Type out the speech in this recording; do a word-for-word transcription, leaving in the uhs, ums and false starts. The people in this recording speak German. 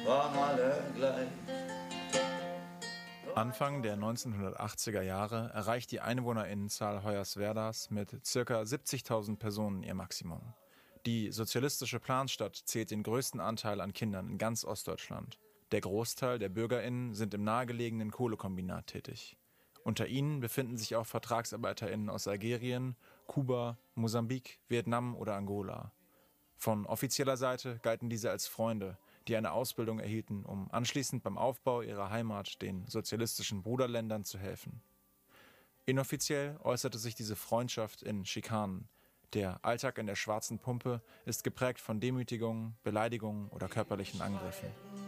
waren alle gleich. Anfang der neunzehnhundertachtziger Jahre erreicht die Einwohnerinnenzahl Hoyerswerdas mit ca. siebzigtausend Personen ihr Maximum. Die sozialistische Planstadt zählt den größten Anteil an Kindern in ganz Ostdeutschland. Der Großteil der BürgerInnen sind im nahegelegenen Kohlekombinat tätig. Unter ihnen befinden sich auch VertragsarbeiterInnen aus Algerien, Kuba, Mosambik, Vietnam oder Angola. Von offizieller Seite galten diese als Freunde, die eine Ausbildung erhielten, um anschließend beim Aufbau ihrer Heimat den sozialistischen Bruderländern zu helfen. Inoffiziell äußerte sich diese Freundschaft in Schikanen. Der Alltag in der Schwarzen Pumpe ist geprägt von Demütigungen, Beleidigungen oder körperlichen Angriffen.